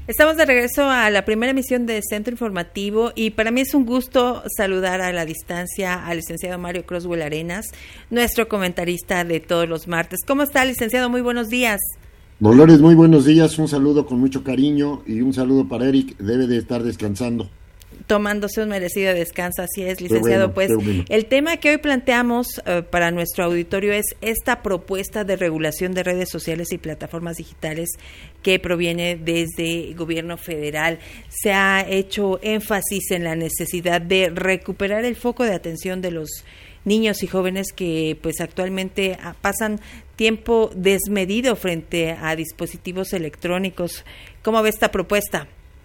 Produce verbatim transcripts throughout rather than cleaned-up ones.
Estamos de regreso a la primera emisión de Centro Informativo y para mí es un gusto saludar a la distancia al licenciado Mario Croswell Arenas, nuestro comentarista de todos los martes. ¿Cómo está, licenciado? Muy buenos días. Dolores, muy buenos días, un saludo con mucho cariño y un saludo para Eric, debe de estar descansando. Tomándose un merecido descanso, así es, licenciado. Bueno, pues bueno. El tema que hoy planteamos uh, para nuestro auditorio es esta propuesta de regulación de redes sociales y plataformas digitales que proviene desde el gobierno federal. Se ha hecho énfasis en la necesidad de recuperar el foco de atención de los niños y jóvenes que pues actualmente pasan tiempo desmedido frente a dispositivos electrónicos. ¿Cómo ve esta propuesta?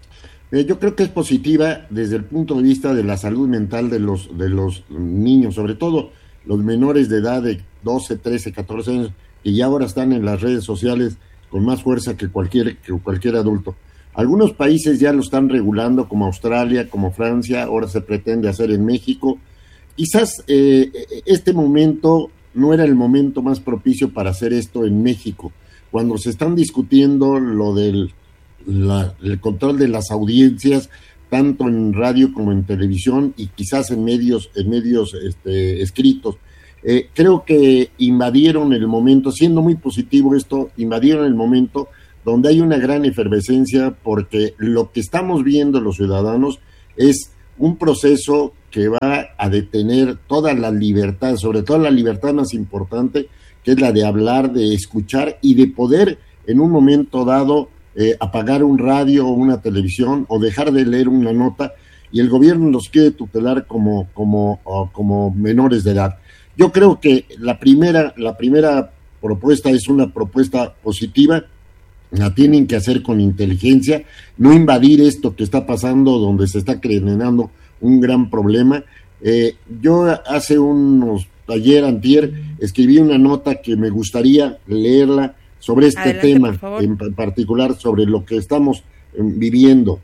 Eh, yo creo que es positiva desde el punto de vista de la salud mental de los de los niños, sobre todo los menores de edad de doce, trece, catorce años, que ya ahora están en las redes sociales con más fuerza que cualquier, que cualquier adulto. Algunos países ya lo están regulando, como Australia, como Francia, ahora se pretende hacer en México. Quizás eh, este momento no era el momento más propicio para hacer esto en México, cuando se están discutiendo lo del La, el control de las audiencias tanto en radio como en televisión y quizás en medios en medios este, escritos. Eh, creo que invadieron el momento, siendo muy positivo esto, invadieron el momento donde hay una gran efervescencia porque lo que estamos viendo los ciudadanos es un proceso que va a detener toda la libertad, sobre todo la libertad más importante, que es la de hablar, de escuchar y de poder en un momento dado Eh, apagar un radio o una televisión o dejar de leer una nota, y el gobierno los quiere tutelar como como oh, como menores de edad. Yo creo que la primera la primera propuesta es una propuesta positiva, la tienen que hacer con inteligencia, no invadir esto que está pasando donde se está generando un gran problema. Eh, yo hace unos ayer antier escribí una nota que me gustaría leerla sobre este Adelante, tema en particular, sobre lo que estamos eh, viviendo.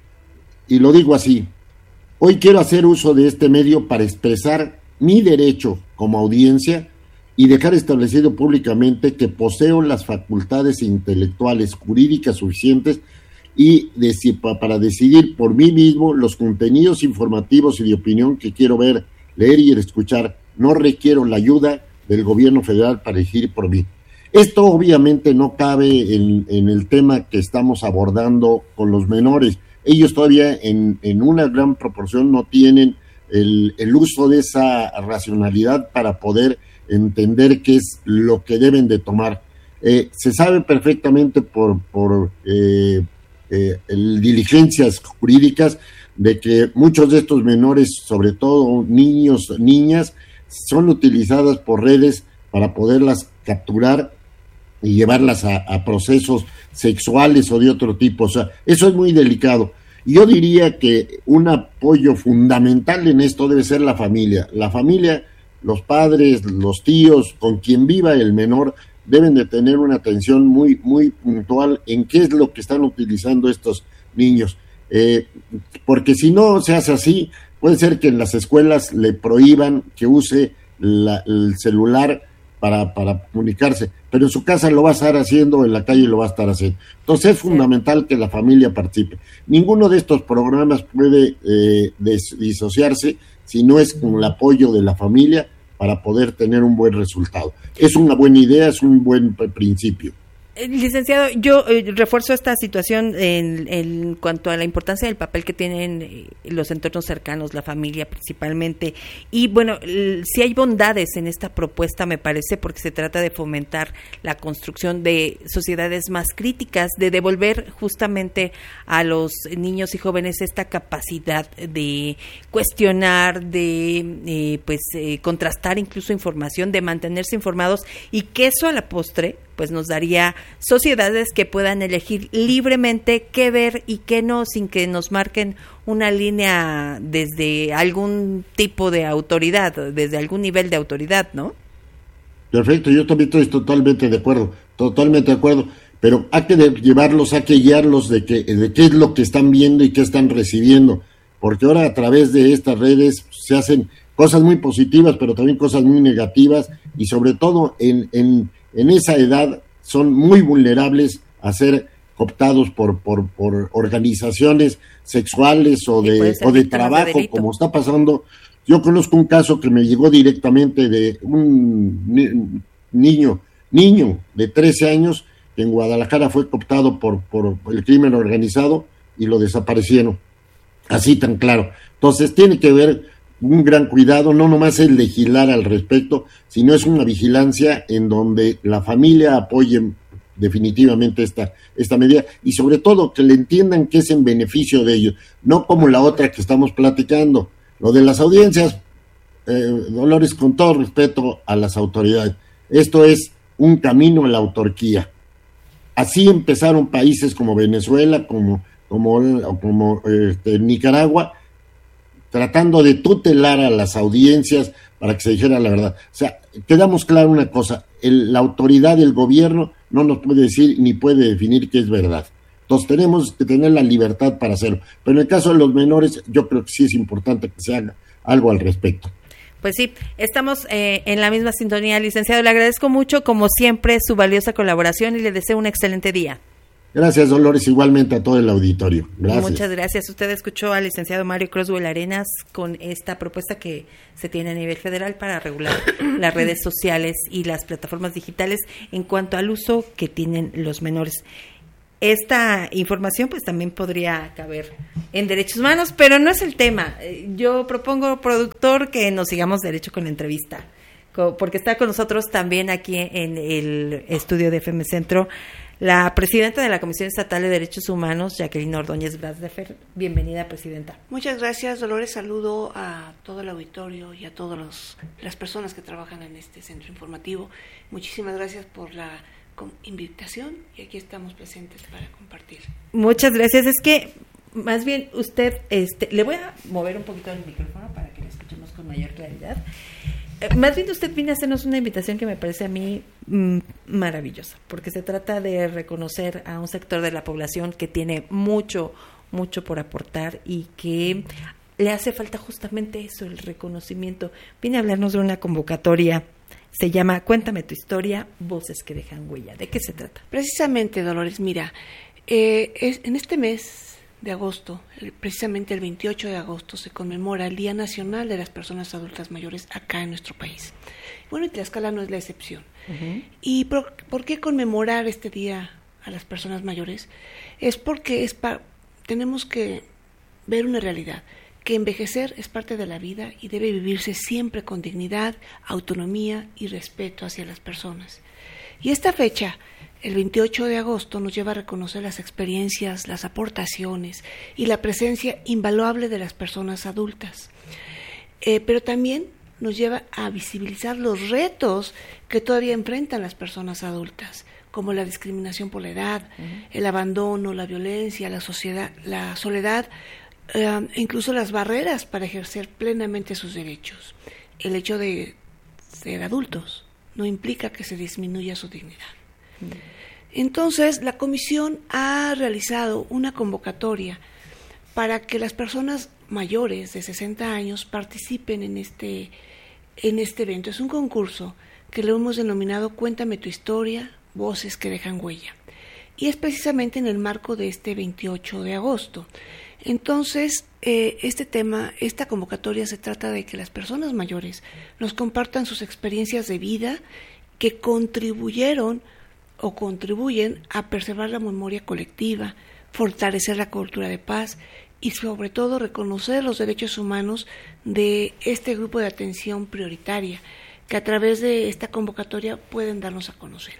Y lo digo así: hoy quiero hacer uso de este medio para expresar mi derecho como audiencia y dejar establecido públicamente que poseo las facultades intelectuales jurídicas suficientes y de, para decidir por mí mismo los contenidos informativos y de opinión que quiero ver, leer y escuchar. No requiero la ayuda del gobierno federal para elegir por mí. Esto obviamente no cabe en, en el tema que estamos abordando con los menores. Ellos todavía en, en una gran proporción no tienen el, el uso de esa racionalidad para poder entender qué es lo que deben de tomar. Eh, se sabe perfectamente por, por eh, eh, el, diligencias jurídicas de que muchos de estos menores, sobre todo niños, niñas, son utilizadas por redes para poderlas capturar y llevarlas a, a procesos sexuales o de otro tipo. O sea, eso es muy delicado. Yo diría que un apoyo fundamental en esto debe ser la familia. La familia, los padres, los tíos, con quien viva el menor, deben de tener una atención muy, muy puntual en qué es lo que están utilizando estos niños. Eh, porque si no se hace así, puede ser que en las escuelas le prohíban que use la, el celular Para, para comunicarse, pero en su casa lo va a estar haciendo, en la calle lo va a estar haciendo. Entonces es fundamental que la familia participe. Ninguno de estos programas puede eh, des- disociarse si no es con el apoyo de la familia para poder tener un buen resultado. Es una buena idea, es un buen principio. Licenciado, yo eh, refuerzo esta situación en, en cuanto a la importancia del papel que tienen eh, los entornos cercanos, la familia principalmente. Y bueno, l- si hay bondades en esta propuesta, me parece, porque se trata de fomentar la construcción de sociedades más críticas, de devolver justamente a los niños y jóvenes esta capacidad de cuestionar, de eh, pues eh, contrastar incluso información, de mantenerse informados, y que eso a la postre pues nos daría sociedades que puedan elegir libremente qué ver y qué no, sin que nos marquen una línea desde algún tipo de autoridad, desde algún nivel de autoridad, ¿no? Perfecto, yo también estoy totalmente de acuerdo, totalmente de acuerdo, pero hay que de llevarlos, hay que guiarlos de, que, de qué es lo que están viendo y qué están recibiendo, porque ahora a través de estas redes se hacen cosas muy positivas, pero también cosas muy negativas, y sobre todo en, en, en esa edad son muy vulnerables a ser cooptados por, por, por organizaciones sexuales o de, o de trabajo, de como está pasando. Yo conozco un caso que me llegó directamente de un ni, niño, niño de trece años, que en Guadalajara fue cooptado por, por el crimen organizado y lo desaparecieron. Así tan claro. Entonces tiene que haber un gran cuidado, no nomás es legislar al respecto, sino es una vigilancia en donde la familia apoye definitivamente esta, esta medida, y sobre todo que le entiendan que es en beneficio de ellos, no como la otra que estamos platicando. Lo de las audiencias, eh, Dolores, con todo respeto a las autoridades, esto es un camino a la autarquía. Así empezaron países como Venezuela, como, como, como este, Nicaragua, tratando de tutelar a las audiencias para que se dijera la verdad. O sea, quedamos claro una cosa, el, la autoridad del gobierno no nos puede decir ni puede definir qué es verdad. Entonces tenemos que tener la libertad para hacerlo. Pero en el caso de los menores, yo creo que sí es importante que se haga algo al respecto. Pues sí, estamos eh, en la misma sintonía, licenciado. Le agradezco mucho, como siempre, su valiosa colaboración y le deseo un excelente día. Gracias, Dolores, igualmente a todo el auditorio. Gracias. Muchas gracias. Usted escuchó al licenciado Mario Croswell Arenas con esta propuesta que se tiene a nivel federal para regular las redes sociales y las plataformas digitales en cuanto al uso que tienen los menores. Esta información pues también podría caber en derechos humanos, pero no es el tema. Yo propongo, productor, que nos sigamos derecho con la entrevista, porque está con nosotros también aquí en el estudio de F M Centro la presidenta de la Comisión Estatal de Derechos Humanos, Jacqueline Ordóñez Brasdefer. Bienvenida, presidenta. Muchas gracias, Dolores. Saludo a todo el auditorio y a todas las personas que trabajan en este centro informativo. Muchísimas gracias por la invitación y aquí estamos presentes para compartir. Muchas gracias. Es que más bien usted, este, le voy a mover un poquito el micrófono para que lo escuchemos con mayor claridad. Eh, más bien usted viene a hacernos una invitación que me parece a mí mm, maravillosa, porque se trata de reconocer a un sector de la población que tiene mucho, mucho por aportar y que le hace falta justamente eso, el reconocimiento. Viene a hablarnos de una convocatoria. Se llama Cuéntame tu historia, voces que dejan huella. ¿De qué se trata? Precisamente, Dolores, mira, eh, es, en este mes de agosto, el, precisamente el veintiocho de agosto, se conmemora el Día Nacional de las Personas Adultas Mayores acá en nuestro país. Bueno, y Tlaxcala no es la excepción. Uh-huh. ¿Y por, por qué conmemorar este día a las personas mayores? Es porque es pa- tenemos que ver una realidad, que envejecer es parte de la vida y debe vivirse siempre con dignidad, autonomía y respeto hacia las personas. Y esta fecha, el veintiocho de agosto, nos lleva a reconocer las experiencias, las aportaciones y la presencia invaluable de las personas adultas. Eh, pero también nos lleva a visibilizar los retos que todavía enfrentan las personas adultas, como la discriminación por la edad, uh-huh. el abandono, la violencia, la sociedad, la soledad, Uh, incluso las barreras para ejercer plenamente sus derechos. El hecho de ser adultos no implica que se disminuya su dignidad. Mm. Entonces, la comisión ha realizado una convocatoria para que las personas mayores de sesenta años participen en este, en este evento. Es un concurso que lo hemos denominado Cuéntame tu historia, voces que dejan huella. Y es precisamente en el marco de este veintiocho de agosto. Entonces, eh, este tema, esta convocatoria se trata de que las personas mayores nos compartan sus experiencias de vida que contribuyeron o contribuyen a preservar la memoria colectiva, fortalecer la cultura de paz y sobre todo reconocer los derechos humanos de este grupo de atención prioritaria que a través de esta convocatoria pueden darnos a conocer.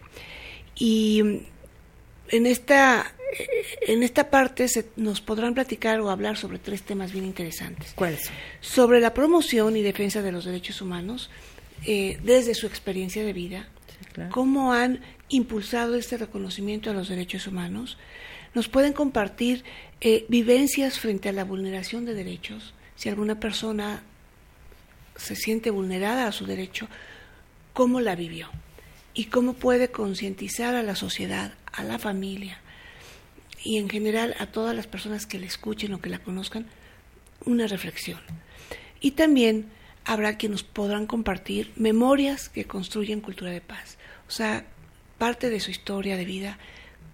Y en esta En esta parte se, nos podrán platicar o hablar sobre tres temas bien interesantes. ¿Cuáles? Sobre la promoción y defensa de los derechos humanos, eh, desde su experiencia de vida, sí, claro. Cómo han impulsado este reconocimiento a los derechos humanos. Nos pueden compartir eh, vivencias frente a la vulneración de derechos. Si alguna persona se siente vulnerada a su derecho, ¿cómo la vivió? Y cómo puede concientizar a la sociedad, a la familia, y en general a todas las personas que la escuchen o que la conozcan, una reflexión. Y también habrá quienes podrán compartir memorias que construyen cultura de paz, o sea, parte de su historia de vida,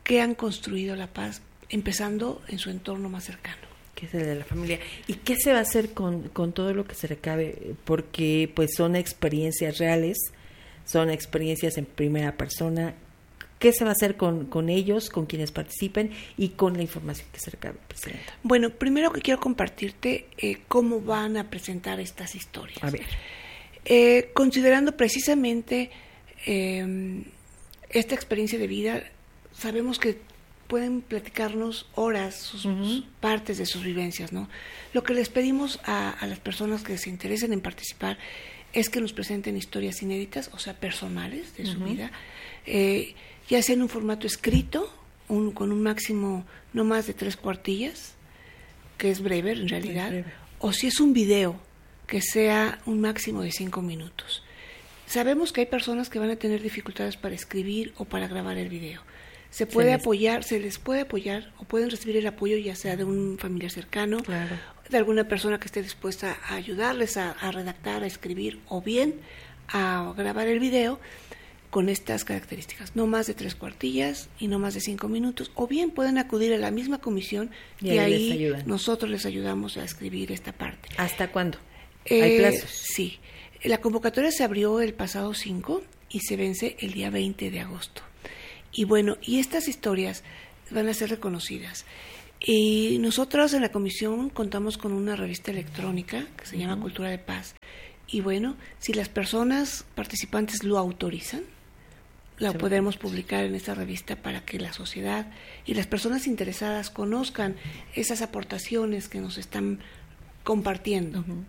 que han construido la paz, empezando en su entorno más cercano. Que es el de la familia. ¿Y qué se va a hacer con, con todo lo que se recabe? Porque pues son experiencias reales, son experiencias en primera persona. ¿Qué se va a hacer con, con ellos, con quienes participen y con la información que se recabe, Presidenta? Bueno, primero que quiero compartirte eh, cómo van a presentar estas historias. A ver. Eh, considerando precisamente eh, esta experiencia de vida, sabemos que pueden platicarnos horas, sus, uh-huh. sus partes de sus vivencias, ¿no? Lo que les pedimos a, a las personas que se interesen en participar es que nos presenten historias inéditas, o sea, personales de uh-huh. su vida, eh, ya sea en un formato escrito, un, con un máximo no más de tres cuartillas, que es breve en realidad, breve. O si es un video, que sea un máximo de cinco minutos. Sabemos que hay personas que van a tener dificultades para escribir o para grabar el video. Se puede se les... apoyar, se les puede apoyar o pueden recibir el apoyo ya sea de un familiar cercano, claro. de alguna persona que esté dispuesta a ayudarles a, a redactar, a escribir o bien a grabar el video con estas características, no más de tres cuartillas y no más de cinco minutos, o bien pueden acudir a la misma comisión y, y ahí, ahí nosotros les ayudamos a escribir esta parte. ¿Hasta cuándo? Eh, ¿Hay plazos? Sí, la convocatoria se abrió el pasado cinco y se vence el día veinte de agosto. Y bueno, y estas historias van a ser reconocidas. Y nosotros en la comisión contamos con una revista electrónica que se uh-huh. llama Cultura de Paz. Y bueno, si las personas participantes lo autorizan, la sí, podemos publicar en esta revista para que la sociedad y las personas interesadas conozcan esas aportaciones que nos están compartiendo. Uh-huh.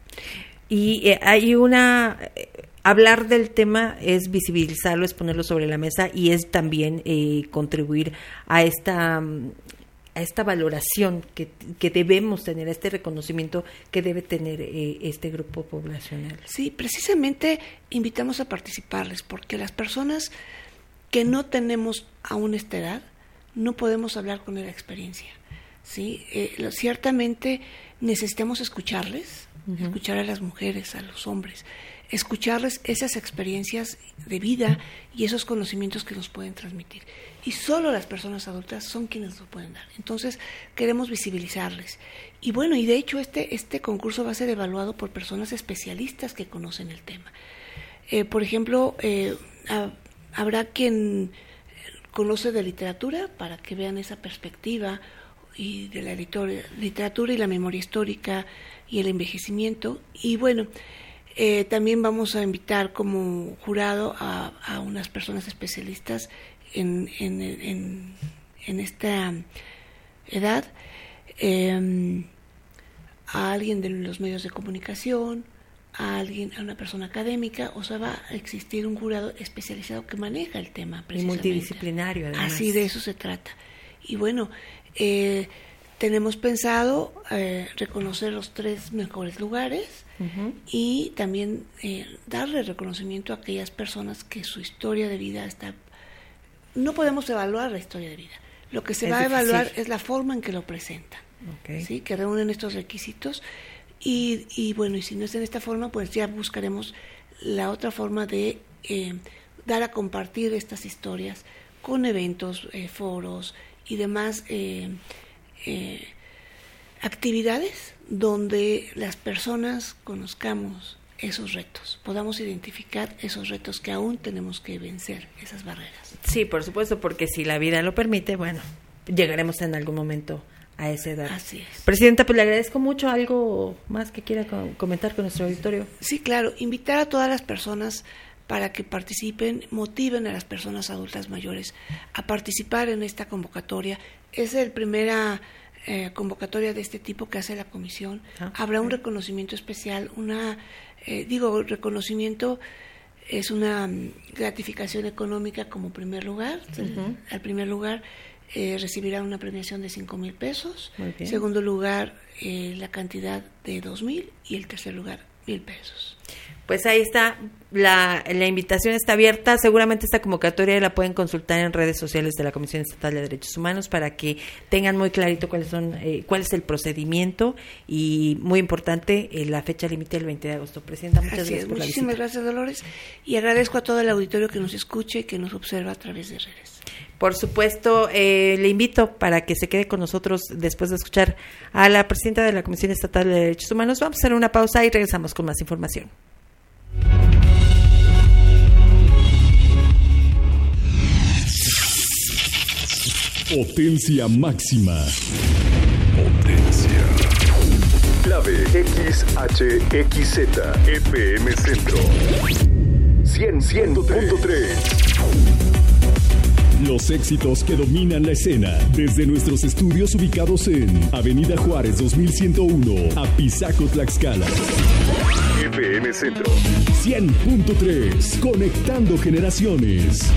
Y eh, hay una... Eh, hablar del tema es visibilizarlo, es ponerlo sobre la mesa y es también eh, contribuir a esta... a esta valoración que, que debemos tener, a este reconocimiento que debe tener eh, este grupo poblacional. Sí, precisamente invitamos a participarles, porque las personas que no tenemos aún esta edad, no podemos hablar con la experiencia. ¿Sí? Eh, lo, ciertamente necesitamos escucharles, uh-huh. escuchar a las mujeres, a los hombres, escucharles esas experiencias de vida y esos conocimientos que nos pueden transmitir. Y solo las personas adultas son quienes lo pueden dar. Entonces, queremos visibilizarles. Y bueno, y de hecho este, este concurso va a ser evaluado por personas especialistas que conocen el tema. Eh, por ejemplo, eh, a, habrá quien conoce de literatura para que vean esa perspectiva y de la literatura y la memoria histórica y el envejecimiento. Y bueno, eh, también vamos a invitar como jurado a, a unas personas especialistas En, en, en, en esta edad, eh, a alguien de los medios de comunicación, a alguien, a una persona académica, o sea, va a existir un jurado especializado que maneja el tema precisamente. Y multidisciplinario, además. Así de eso se trata. Y bueno, eh, tenemos pensado eh, reconocer los tres mejores lugares uh-huh. y también eh, darle reconocimiento a aquellas personas que su historia de vida está. No podemos evaluar la historia de vida. Lo que se es va difícil. a evaluar es la forma en que lo presentan, okay. ¿sí? Que reúnen estos requisitos. Y, y bueno, y si no es en esta forma, pues ya buscaremos la otra forma de eh, dar a compartir estas historias con eventos, eh, foros y demás eh, eh, actividades donde las personas conozcamos esos retos, podamos identificar esos retos que aún tenemos que vencer, esas barreras. Sí, por supuesto, porque si la vida lo permite, bueno, llegaremos en algún momento a esa edad. Así es. Presidenta, pues le agradezco mucho. ¿Algo más que quiera co- comentar con nuestro auditorio? Sí, claro, invitar a todas las personas para que participen, motiven a las personas adultas mayores a participar en esta convocatoria. Es la primera eh, convocatoria de este tipo que hace la comisión. Ah, Habrá un reconocimiento especial, una Eh, digo, reconocimiento es una gratificación económica como primer lugar. Uh-huh. Al primer lugar eh, recibirá una premiación de cinco mil pesos. Segundo lugar, eh, la cantidad de dos mil y el tercer lugar, mil pesos. Pues ahí está, la, la invitación está abierta. Seguramente esta convocatoria la pueden consultar en redes sociales de la Comisión Estatal de Derechos Humanos para que tengan muy clarito cuáles son, eh, cuál es el procedimiento y, muy importante, eh, la fecha límite del veinte de agosto. Presidenta, muchas Así gracias es, por la visita. muchísimas gracias, Dolores, y agradezco a todo el auditorio que nos escuche y que nos observa a través de redes. Por supuesto, eh, le invito para que se quede con nosotros después de escuchar a la presidenta de la Comisión Estatal de Derechos Humanos. Vamos a hacer una pausa y regresamos con más información. Potencia máxima. Potencia. Clave X H X Z F M Centro. cien punto tres. Los éxitos que dominan la escena. Desde nuestros estudios ubicados en Avenida Juárez dos mil ciento uno, Apizaco, Tlaxcala. F M Centro. cien punto tres. Conectando generaciones.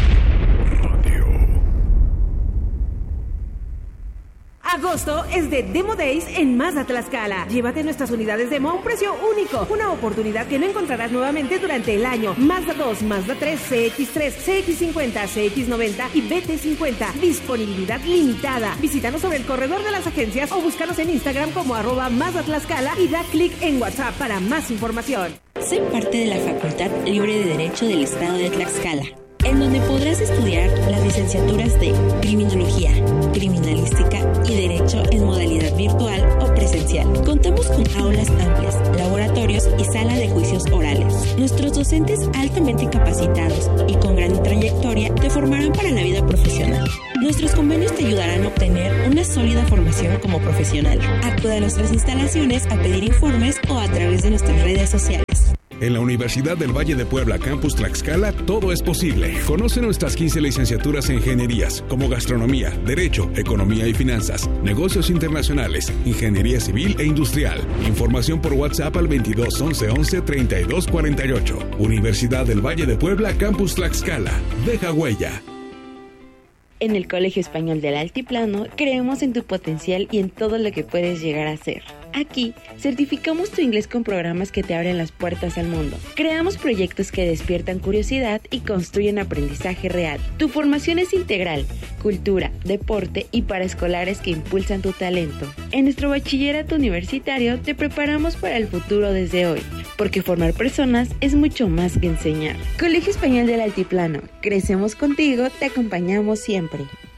Agosto es de Demo Days en Mazda Tlaxcala. Llévate nuestras unidades Demo a un precio único. Una oportunidad que no encontrarás nuevamente durante el año. Mazda dos, Mazda tres, C X tres, C X cincuenta, C X noventa y B T cincuenta. Disponibilidad limitada. Visítanos sobre el corredor de las agencias o búscanos en Instagram como arroba Mazda Tlaxcala y da clic en WhatsApp para más información. Sé parte de la Facultad Libre de Derecho del Estado de Tlaxcala, en donde podrás estudiar las licenciaturas de Criminología, Criminalística y Derecho en modalidad virtual o presencial. Contamos con aulas amplias, laboratorios y sala de juicios orales. Nuestros docentes altamente capacitados y con gran trayectoria te formarán para la vida profesional. Nuestros convenios te ayudarán a obtener una sólida formación como profesional. Acude a nuestras instalaciones a pedir informes o a través de nuestras redes sociales. En la Universidad del Valle de Puebla, Campus Tlaxcala, todo es posible. Conoce nuestras quince licenciaturas en ingenierías, como gastronomía, derecho, economía y finanzas, negocios internacionales, ingeniería civil e industrial. Información por WhatsApp al veintidós once once treinta y dos cuarenta y ocho. Universidad del Valle de Puebla, Campus Tlaxcala. Deja huella. En el Colegio Español del Altiplano, creemos en tu potencial y en todo lo que puedes llegar a ser. Aquí, certificamos tu inglés con programas que te abren las puertas al mundo. Creamos proyectos que despiertan curiosidad y construyen aprendizaje real. Tu formación es integral, cultura, deporte y paraescolares que impulsan tu talento. En nuestro bachillerato universitario te preparamos para el futuro desde hoy, porque formar personas es mucho más que enseñar. Colegio Español del Altiplano, crecemos contigo, te acompañamos siempre.